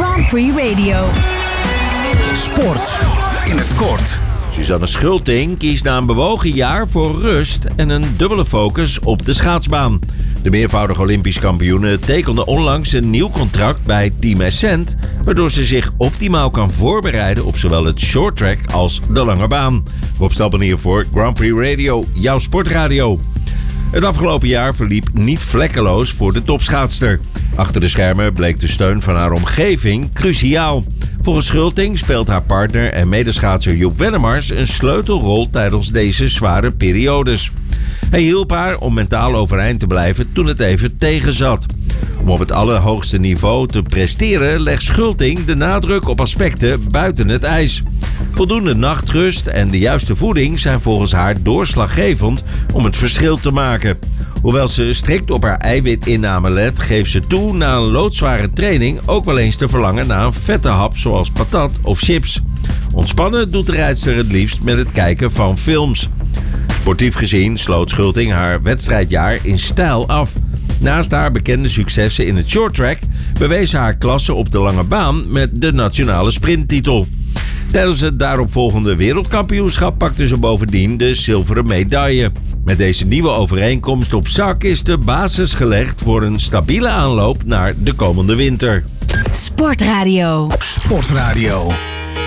Grand Prix Radio. Sport in het kort. Suzanne Schulting kiest na een bewogen jaar voor rust en een dubbele focus op de schaatsbaan. De meervoudig Olympisch kampioene tekende onlangs een nieuw contract bij Team Ascent, waardoor ze zich optimaal kan voorbereiden op zowel het shorttrack als de lange baan. Rob Stelpen hier voor Grand Prix Radio, jouw sportradio. Het afgelopen jaar verliep niet vlekkeloos voor de topschaatster. Achter de schermen bleek de steun van haar omgeving cruciaal. Volgens Schulting speelt haar partner en medeschaatser Joep Wennemars een sleutelrol tijdens deze zware periodes. Hij hielp haar om mentaal overeind te blijven toen het even tegenzat. Om op het allerhoogste niveau te presteren legt Schulting de nadruk op aspecten buiten het ijs. Voldoende nachtrust en de juiste voeding zijn volgens haar doorslaggevend om het verschil te maken. Hoewel ze strikt op haar eiwitinname let, geeft ze toe na een loodzware training ook wel eens te verlangen naar een vette hap zoals patat of chips. Ontspannen doet de rijdster het liefst met het kijken van films. Sportief gezien sloot Schulting haar wedstrijdjaar in stijl af. Naast haar bekende successen in het shorttrack bewees ze haar klasse op de lange baan met de nationale sprinttitel. Tijdens het daaropvolgende wereldkampioenschap pakte ze bovendien de zilveren medaille. Met deze nieuwe overeenkomst op zak is de basis gelegd voor een stabiele aanloop naar de komende winter. Sportradio. Sportradio.